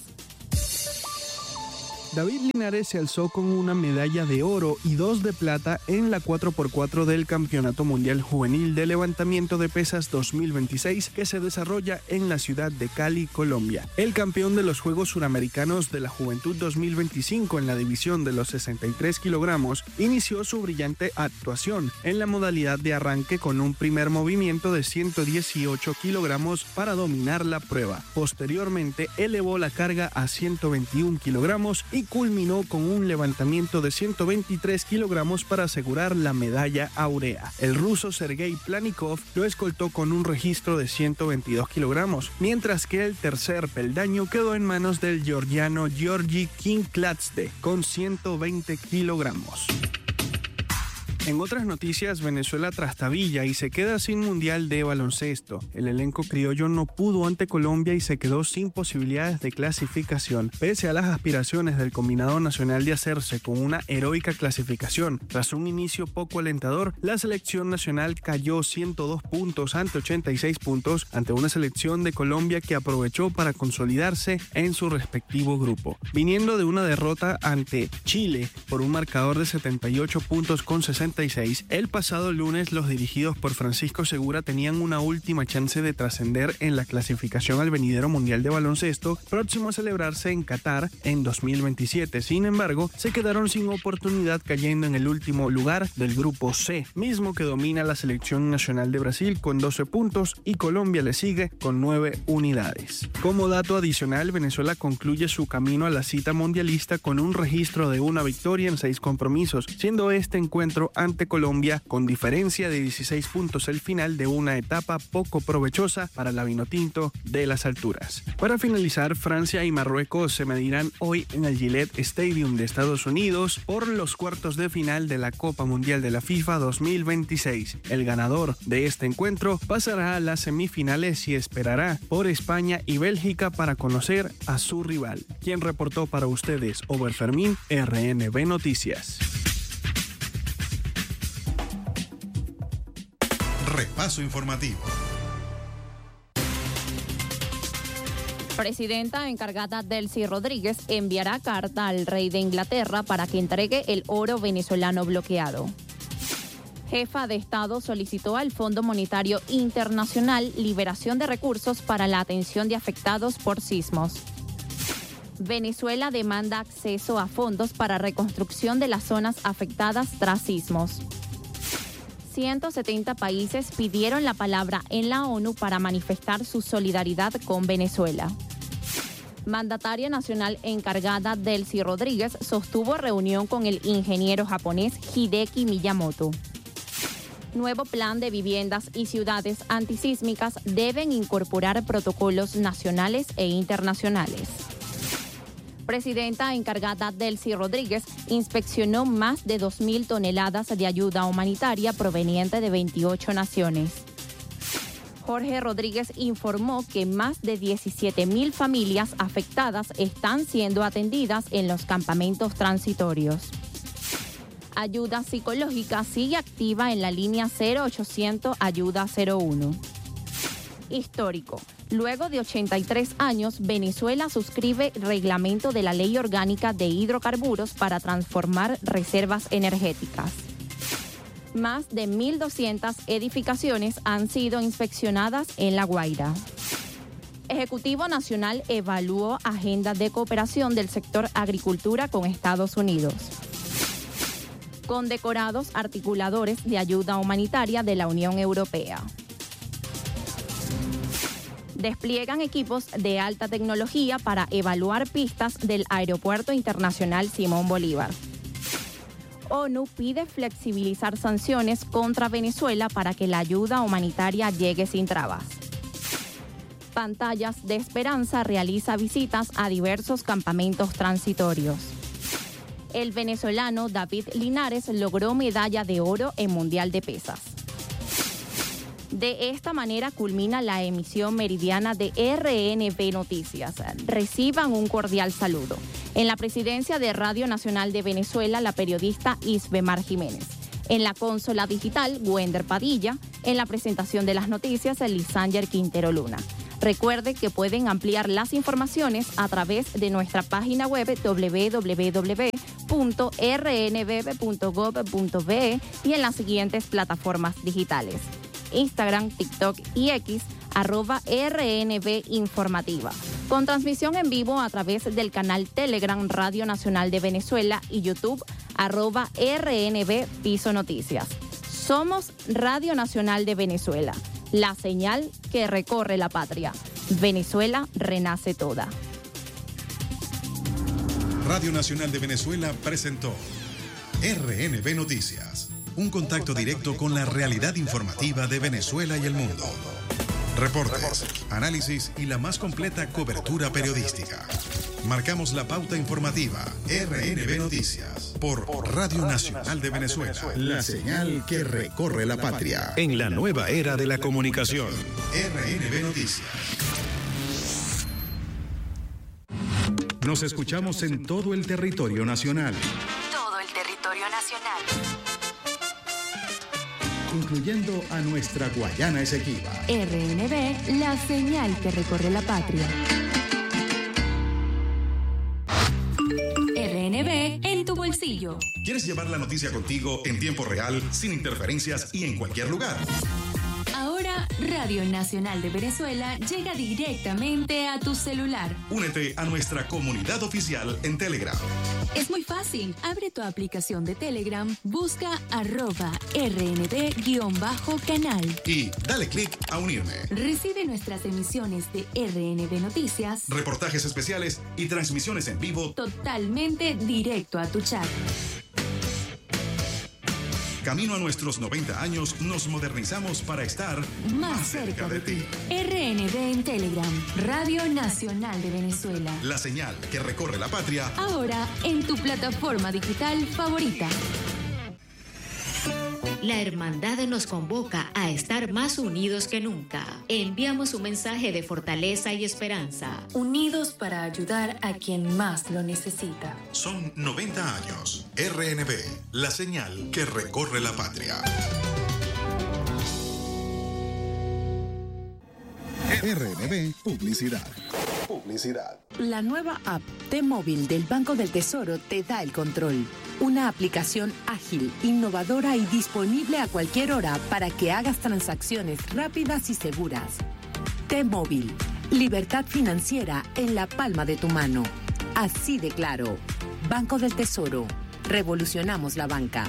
David Linares se alzó con una medalla de oro y 2 de plata en la 4x4 del Campeonato Mundial Juvenil de Levantamiento de Pesas 2026 que se desarrolla en la ciudad de Cali, Colombia. El campeón de los Juegos Suramericanos de la Juventud 2025 en la división de los 63 kilogramos inició su brillante actuación en la modalidad de arranque con un primer movimiento de 118 kilogramos para dominar la prueba. Posteriormente elevó la carga a 121 kilogramos y culminó con un levantamiento de 123 kilogramos para asegurar la medalla áurea. El ruso Sergei Planikov lo escoltó con un registro de 122 kilogramos, mientras que el tercer peldaño quedó en manos del georgiano Georgi Kinkladze con 120 kilogramos. En otras noticias, Venezuela trastabilla y se queda sin mundial de baloncesto. El elenco criollo no pudo ante Colombia y se quedó sin posibilidades de clasificación, pese a las aspiraciones del combinado nacional de hacerse con una heroica clasificación. Tras un inicio poco alentador, la selección nacional cayó 102 puntos ante 86 puntos ante una selección de Colombia que aprovechó para consolidarse en su respectivo grupo. Viniendo de una derrota ante Chile por un marcador de 78 puntos con 60, el pasado lunes los dirigidos por Francisco Segura tenían una última chance de trascender en la clasificación al venidero Mundial de Baloncesto próximo a celebrarse en Qatar en 2027. Sin embargo, se quedaron sin oportunidad cayendo en el último lugar del grupo C, mismo que domina la selección nacional de Brasil con 12 puntos y Colombia le sigue con 9 unidades. Como dato adicional, Venezuela concluye su camino a la cita mundialista con un registro de una victoria en 6 compromisos, siendo este encuentro ante Colombia con diferencia de 16 puntos el final de una etapa poco provechosa para la Vinotinto de las alturas. Para finalizar, Francia y Marruecos se medirán hoy en el Gillette Stadium de Estados Unidos por los cuartos de final de la Copa Mundial de la FIFA 2026. El ganador de este encuentro pasará a las semifinales y esperará por España y Bélgica para conocer a su rival. Quien reportó para ustedes, Ober Fermín, RNB Noticias. Repaso informativo. Presidenta encargada Delcy Rodríguez enviará carta al rey de Inglaterra para que entregue el oro venezolano bloqueado. Jefa de Estado solicitó al Fondo Monetario Internacional liberación de recursos para la atención de afectados por sismos. Venezuela demanda acceso a fondos para reconstrucción de las zonas afectadas tras sismos. 170 países pidieron la palabra en la ONU para manifestar su solidaridad con Venezuela. Mandataria nacional encargada Delcy Rodríguez sostuvo reunión con el ingeniero japonés Hideki Miyamoto. Nuevo plan de viviendas y ciudades antisísmicas deben incorporar protocolos nacionales e internacionales. Presidenta encargada Delcy Rodríguez inspeccionó más de 2.000 toneladas de ayuda humanitaria proveniente de 28 naciones. Jorge Rodríguez informó que más de 17.000 familias afectadas están siendo atendidas en los campamentos transitorios. Ayuda psicológica sigue activa en la línea 0800 Ayuda 01. Histórico. Luego de 83 años, Venezuela suscribe reglamento de la Ley Orgánica de Hidrocarburos para transformar reservas energéticas. Más de 1.200 edificaciones han sido inspeccionadas en La Guaira. Ejecutivo Nacional evaluó agenda de cooperación del sector agricultura con Estados Unidos. condecorados articuladores de ayuda humanitaria de la Unión Europea. Despliegan equipos de alta tecnología para evaluar pistas del Aeropuerto Internacional Simón Bolívar. ONU pide flexibilizar sanciones contra Venezuela para que la ayuda humanitaria llegue sin trabas. Pantallas de Esperanza realiza visitas a diversos campamentos transitorios. El venezolano David Linares logró medalla de oro en Mundial de Pesas. De esta manera culmina la emisión meridiana de RNB Noticias. Reciban un cordial saludo. En la presidencia de Radio Nacional de Venezuela, la periodista Isbemar Jiménez. En la consola digital, Wender Padilla. En la presentación de las noticias, Lisanger Quintero Luna. Recuerde que pueden ampliar las informaciones a través de nuestra página web www.rnb.gov.be y en las siguientes plataformas digitales: Instagram, TikTok y X, @RNB Informativa. Con transmisión en vivo a través del canal Telegram Radio Nacional de Venezuela y YouTube, @RNB Piso Noticias. Somos Radio Nacional de Venezuela, la señal que recorre la patria. Venezuela renace toda. Radio Nacional de Venezuela presentó RNB Noticias. Un contacto directo con la realidad informativa de Venezuela y el mundo. Reportes, análisis y la más completa cobertura periodística. Marcamos la pauta informativa. RNB Noticias por Radio Nacional de Venezuela. La señal que recorre la patria en la nueva era de la comunicación. RNB Noticias. Nos escuchamos en todo el territorio nacional. Todo el territorio nacional. Incluyendo a nuestra Guayana Esequiba. RNB, la señal que recorre la patria. RNB en tu bolsillo. ¿Quieres llevar la noticia contigo en tiempo real, sin interferencias y en cualquier lugar? Ahora, Radio Nacional de Venezuela llega directamente a tu celular. Únete a nuestra comunidad oficial en Telegram. Es muy fácil. Abre tu aplicación de Telegram, busca @RNB_canal. Y dale clic a unirme. Recibe nuestras emisiones de RNB Noticias, reportajes especiales y transmisiones en vivo totalmente directo a tu chat. Camino a nuestros 90 años, nos modernizamos para estar más cerca de ti. RNB en Telegram, Radio Nacional de Venezuela. La señal que recorre la patria. Ahora en tu plataforma digital favorita. La hermandad nos convoca a estar más unidos que nunca. Enviamos un mensaje de fortaleza y esperanza. Unidos para ayudar a quien más lo necesita. Son 90 años. RNB, la señal que recorre la patria. RNB Publicidad. La nueva app T-Móvil del Banco del Tesoro te da el control. Una aplicación ágil, innovadora y disponible a cualquier hora para que hagas transacciones rápidas y seguras. T-Móvil, libertad financiera en la palma de tu mano. Así de claro. Banco del Tesoro. Revolucionamos la banca.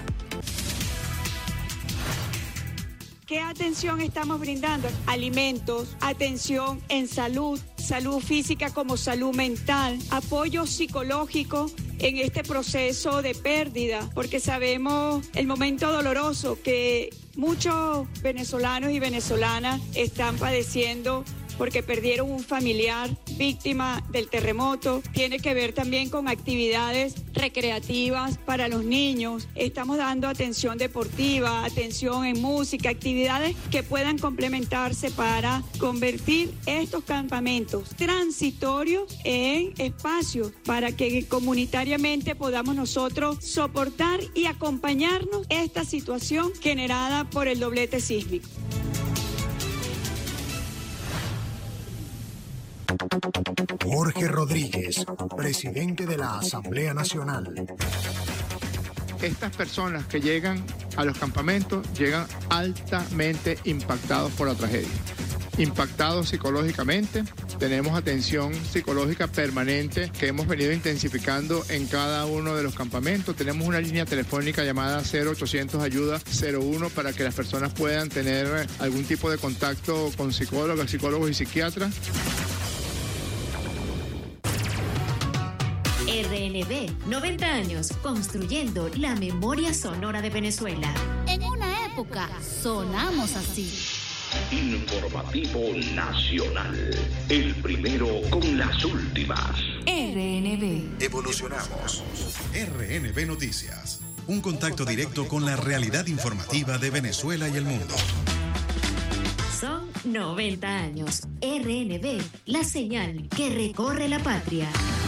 ¿Qué atención estamos brindando? Alimentos, atención en salud, salud física como salud mental, apoyo psicológico en este proceso de pérdida, porque sabemos el momento doloroso que muchos venezolanos y venezolanas están padeciendo porque perdieron un familiar víctima del terremoto. Tiene que ver también con actividades recreativas para los niños. Estamos dando atención deportiva, atención en música, actividades que puedan complementarse para convertir estos campamentos transitorios en espacios para que comunitariamente podamos nosotros soportar y acompañarnos esta situación generada por el doblete sísmico. Jorge Rodríguez, presidente de la Asamblea Nacional. Estas personas que llegan a los campamentos llegan altamente impactados por la tragedia. Impactados psicológicamente, Tenemos atención psicológica permanente que hemos venido intensificando en cada uno de los campamentos. Tenemos una línea telefónica llamada 0800 Ayuda 01 para que las personas puedan tener algún tipo de contacto con psicólogos y psiquiatras. RNB, 90 años construyendo la memoria sonora de Venezuela. En una época sonamos así. Informativo Nacional, el primero con las últimas. RNB. Evolucionamos. RNB Noticias, un contacto directo con la realidad informativa de Venezuela y el mundo. Son 90 años. RNB, la señal que recorre la patria.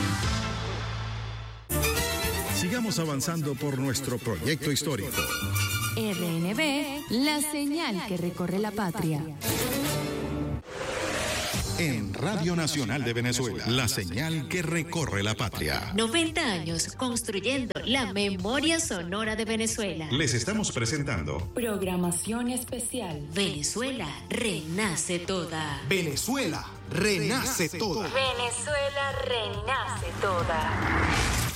Sigamos avanzando por nuestro proyecto histórico. RNB, la señal que recorre la patria. En Radio Nacional de Venezuela, la señal que recorre la patria. 90 años construyendo la memoria sonora de Venezuela. Les estamos presentando programación especial. Venezuela renace toda. Venezuela renace toda. Venezuela renace toda.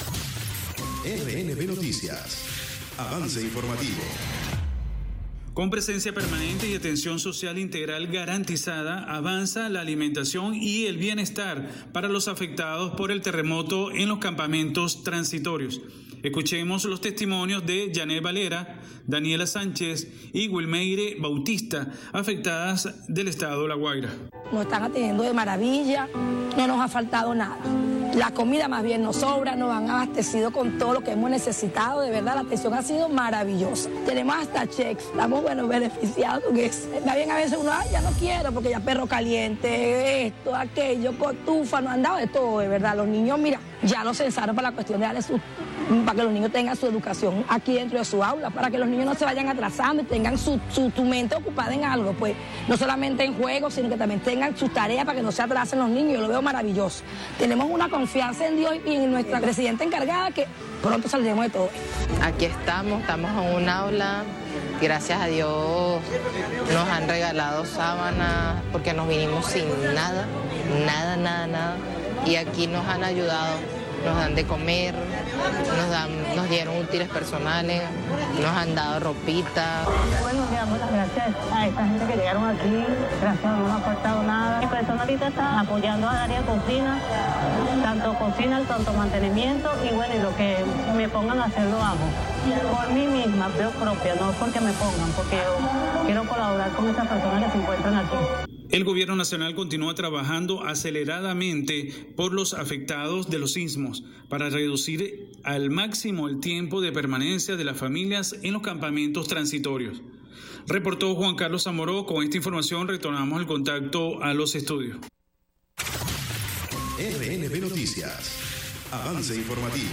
RNB Noticias. Avance informativo. Con presencia permanente y atención social integral garantizada, avanza la alimentación y el bienestar para los afectados por el terremoto en los campamentos transitorios. Escuchemos los testimonios de Janet Valera, Daniela Sánchez y Wilmeire Bautista, afectadas del estado de La Guaira. Nos están atendiendo de maravilla, no nos ha faltado nada. La comida más bien nos sobra, nos han abastecido con todo lo que hemos necesitado. De verdad, la atención ha sido maravillosa. Tenemos hasta cheques, estamos beneficiados. Porque está bien, a veces uno, ya no quiero, porque ya perro caliente, esto, aquello, cotufa, nos han dado de todo, de verdad. Los niños, mira, ya los censaron para la cuestión de darle para que los niños tengan su educación aquí dentro de su aula, para que los niños no se vayan atrasando y tengan su mente ocupada en algo, pues no solamente en juegos, sino que también tengan sus tareas para que no se atrasen los niños. Yo lo veo maravilloso. Tenemos una confianza en Dios y en nuestra presidenta encargada que pronto saldremos de todo esto. Aquí estamos en un aula. Gracias a Dios nos han regalado sábanas porque nos vinimos sin nada. Y aquí nos han ayudado, nos dan de comer, nos dieron útiles personales, nos han dado ropita. Bueno, le damos las gracias a esta gente que llegaron aquí, gracias a Dios no nos ha faltado nada. Mi persona ahorita está apoyando al área de cocina, tanto mantenimiento y bueno, y lo que me pongan a hacer lo hago. Por mí misma, pero propia, no porque me pongan, porque yo quiero colaborar con estas personas que se encuentran aquí. El gobierno nacional continúa trabajando aceleradamente por los afectados de los sismos para reducir al máximo el tiempo de permanencia de las familias en los campamentos transitorios. Reportó Juan Carlos Zamoró. Con esta información retornamos el contacto a los estudios. RNB Noticias. Avance informativo.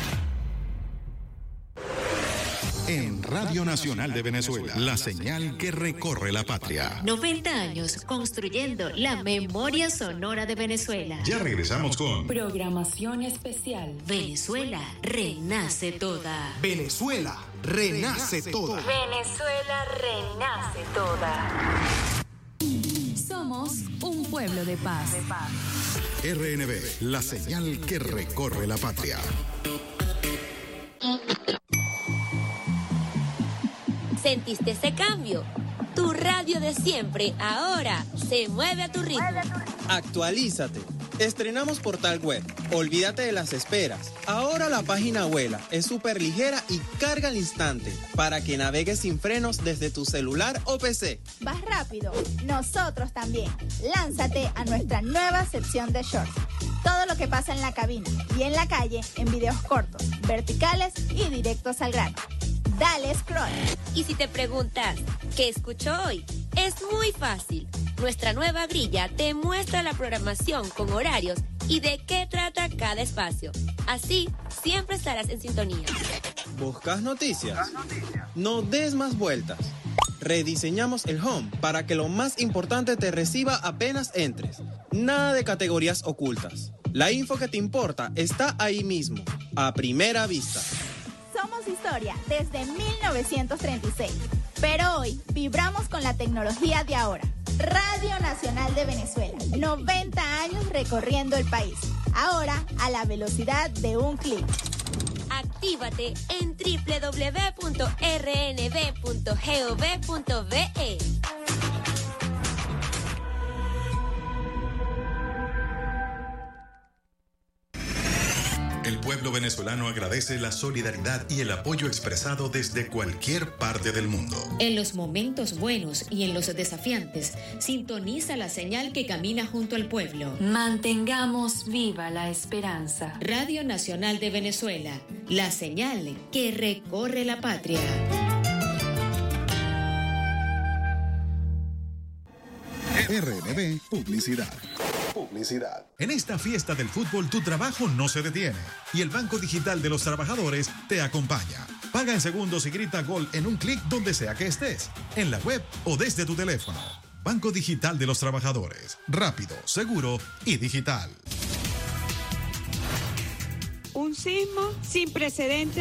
En Radio Nacional de Venezuela, la señal que recorre la patria. 90 años construyendo la memoria sonora de Venezuela. Ya regresamos con programación especial. Venezuela renace toda. Venezuela renace toda. Venezuela renace toda. Somos un pueblo de paz. RNB, la señal que recorre la patria. ¿Sentiste ese cambio? Tu radio de siempre ahora se mueve a tu ritmo. Actualízate. Estrenamos portal web. Olvídate de las esperas. Ahora la página vuela, es súper ligera y carga al instante para que navegues sin frenos desde tu celular o PC. ¿Vas rápido? Nosotros también. Lánzate a nuestra nueva sección de shorts. Todo lo que pasa en la cabina y en la calle en videos cortos, verticales y directos al grano. Dale scroll. Y si te preguntas, ¿qué escucho hoy? Es muy fácil. Nuestra nueva grilla te muestra la programación con horarios y de qué trata cada espacio. Así, siempre estarás en sintonía. ¿Buscas noticias? No des más vueltas. Rediseñamos el home para que lo más importante te reciba apenas entres. Nada de categorías ocultas. La info que te importa está ahí mismo, a primera vista. Somos historia desde 1936, pero hoy vibramos con la tecnología de ahora. Radio Nacional de Venezuela. 90 años recorriendo el país. Ahora a la velocidad de un clic. Actívate en www.rnb.gov.be. El pueblo venezolano agradece la solidaridad y el apoyo expresado desde cualquier parte del mundo. En los momentos buenos y en los desafiantes, sintoniza la señal que camina junto al pueblo. Mantengamos viva la esperanza. Radio Nacional de Venezuela, la señal que recorre la patria. RNB Publicidad. En esta fiesta del fútbol tu trabajo no se detiene y el Banco Digital de los Trabajadores te acompaña. Paga en segundos y grita gol en un clic donde sea que estés, en la web o desde tu teléfono. Banco Digital de los Trabajadores. Rápido, seguro y digital. Un sismo sin precedentes